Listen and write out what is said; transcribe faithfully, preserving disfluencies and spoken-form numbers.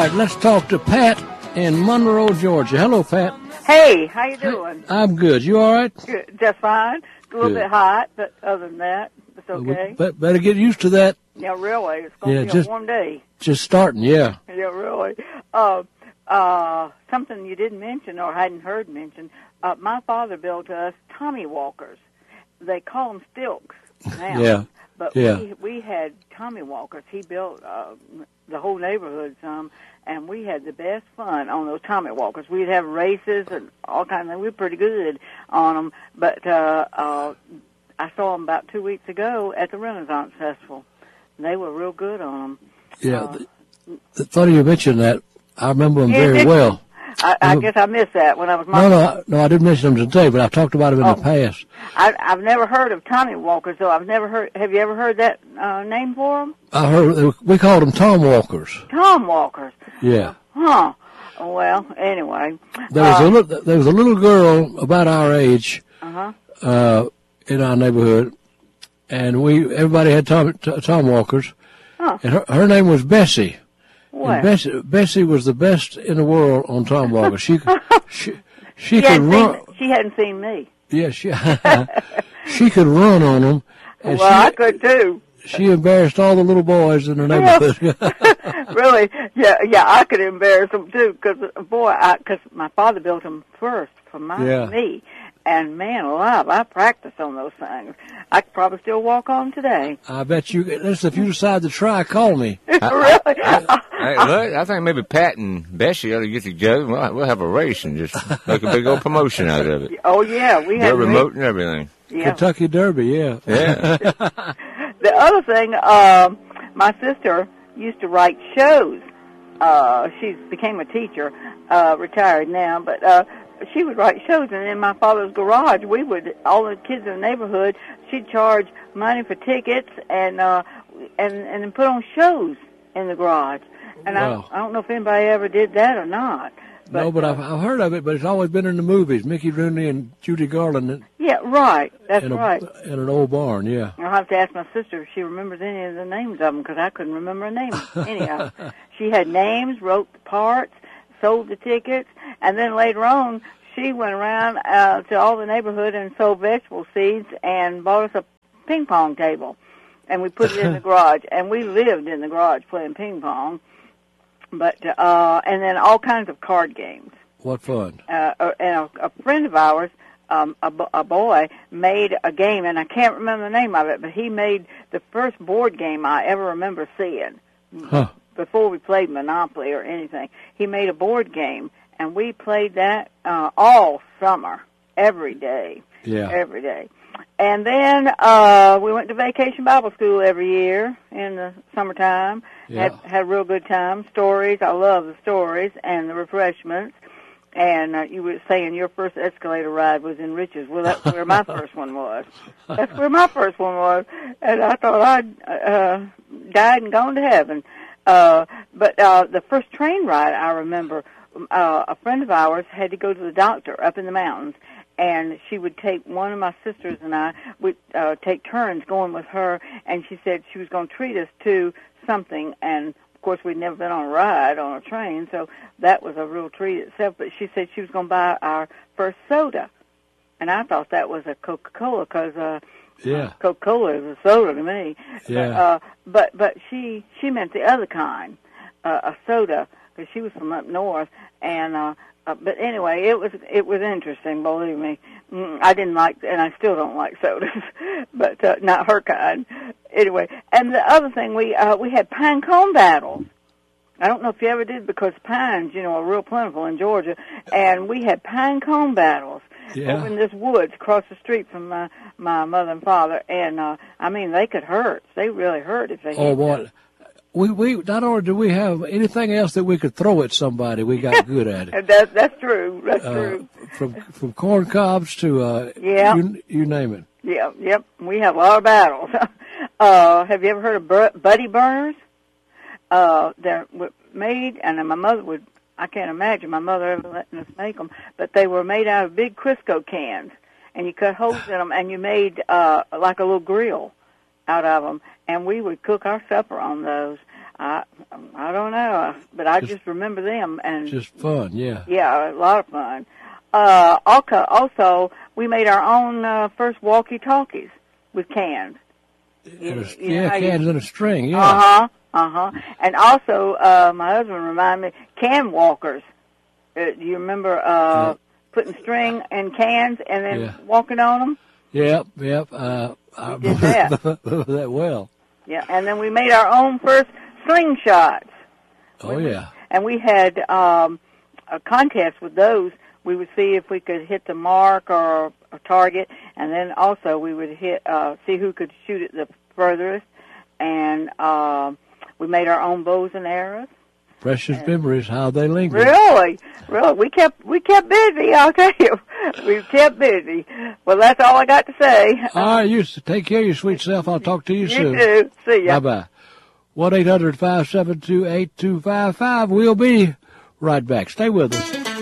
right, let's talk to Pat in Monroe, Georgia. Hello, Pat. Hey, how you doing? I'm good. You all right? Good, just fine. A little Good. bit hot, but other than that, it's okay. Well, we better get used to that. Yeah, really. It's going to Yeah, be just- a warm day. Just starting, yeah. Yeah, really. Uh, uh, something you didn't mention or hadn't heard mentioned, uh, my father built us Tommy Walkers. They call them stilts now. Yeah. But Yeah. we we had Tommy Walkers. He built uh, the whole neighborhood some, and we had the best fun on those Tommy Walkers. We'd have races and all kinds of things. We were pretty good on them. But uh, uh, I saw them about two weeks ago at the Renaissance Festival. They were real good on them. Yeah. Uh, th- funny you mentioned that. I remember them very well. I, I guess I missed that when I was. No, no, no, I didn't mention them today, but I've talked about them in Oh. the past. I, I've never heard of Tommy Walkers, though. I've never heard. Have you ever heard that uh, name for them? I heard, we called them Tom Walkers. Tom Walkers. Yeah. Huh. Well, anyway. There was, uh, a, li- there was a little girl about our age Uh-huh. uh, in our neighborhood, and we everybody had Tom, t- Tom Walkers, Huh. and her, her name was Bessie. Well, And Bessie, Bessie was the best in the world on Tom Walker. She, she, she she, could hadn't run. seen, she hadn't seen me. Yeah, she, she could run on them. And Well, I she, could too. she embarrassed all the little boys in the neighborhood. Really? Yeah, yeah. I could embarrass them too, because boy, because my father built them first for my Yeah. me, and man alive, I practiced on those things. I could probably still walk on today. I bet you. Listen, if you decide to try, call me. Really? Hey, look, I think maybe Pat and Bessie ought to get together. We'll, we'll have a race and just make a big old promotion out of it. Oh yeah, we Go had remote and everything. Yeah. Kentucky Derby, yeah. Yeah. The other thing, um, my sister used to write shows. Uh, she became a teacher, uh, retired now, but uh, she would write shows. And in my father's garage, we would all the kids in the neighborhood. She'd charge money for tickets and uh, and and then put on shows in the garage. And Wow. I, I don't know if anybody ever did that or not. No, but I've, I've heard of it, but it's always been in the movies. Mickey Rooney and Judy Garland Yeah, right. That's in, a, right. in an old barn, yeah. I'll have to ask my sister if she remembers any of the names of them, because I couldn't remember a name. Anyhow, she had names, wrote the parts, sold the tickets, and then later on, she went around uh, to all the neighborhood and sold vegetable seeds and bought us a ping pong table, and we put it in the garage, and we lived in the garage playing ping pong. But uh, and then all kinds of card games. What fun. Uh, and a, a friend of ours, um, a, bo- a boy, made a game, and I can't remember the name of it, but he made the first board game I ever remember seeing. Huh. Before we played Monopoly or anything. He made a board game, and we played that uh, all summer, every day, Yeah. every day. And then uh, we went to Vacation Bible School every year in the summertime. Yeah. Had had a real good time. Stories, I love the stories and the refreshments. And uh, you were saying your first escalator ride was in Riches. Well, that's where my first one was. That's where my first one was. And I thought I'd uh, died and gone to heaven. Uh, but uh, the first train ride I remember, uh, a friend of ours had to go to the doctor up in the mountains. And she would take one of my sisters and I would uh, take turns going with her, and she said she was going to treat us to something. And of course, we'd never been on a ride on a train, so that was a real treat itself. But she said she was going to buy our first soda, and I thought that was a Coca-Cola because uh, Yeah. Coca-Cola is a soda to me. Yeah. But, uh, but but she she meant the other kind, uh, a soda, because she was from up north, and. Uh, Uh, but anyway, it was it was interesting. Believe me, mm, I didn't like, and I still don't like sodas, but uh, not her kind. Anyway, and the other thing we uh, we had pine cone battles. I don't know if you ever did, because pines, you know, are real plentiful in Georgia, and we had pine cone battles Yeah. over in this woods across the street from my my mother and father. And uh, I mean, they could hurt. They really hurt if they. Oh, hit boy. them. We, we, not only do we have anything else that we could throw at somebody, we got good at it. And that, that's true. That's Uh, true. from from corn cobs to uh, Yeah. you, you name it. Yeah, yep. We have a lot of battles. uh, have you ever heard of bur- buddy burners? Uh, they're w- made, and my mother would, I can't imagine my mother ever letting us make them, but they were made out of big Crisco cans, and you cut holes in them, and you made uh, like a little grill out of them, and we would cook our supper on those. I I don't know, but I Just- just remember them and Just fun, yeah. yeah, a lot of fun. Uh, also, also we made our own uh, first walkie-talkies with cans. And a- you know yeah, how you- cans in a string, yeah. Uh huh. Uh huh. And also, uh, my husband reminded me can walkers. Uh, do you remember uh, Yeah. putting string in cans and then Yeah. walking on them? Yep, yep. Uh, I did that. remember that well. Yeah. And then we made our own first slingshots. Oh, yeah. And we had um, a contest with those. We would see if we could hit the mark or a target, and then also we would hit uh, see who could shoot it the furthest. And uh, we made our own bows and arrows. Precious memories, how they linger. Really, really, we kept we kept busy. I'll tell you, we kept busy. Well, that's all I got to say. All right, you take care of your sweet self. I'll talk to you, You soon. too. See ya. Bye-bye. one eight hundred five seven two eight two five five. We'll be right back. Stay with us.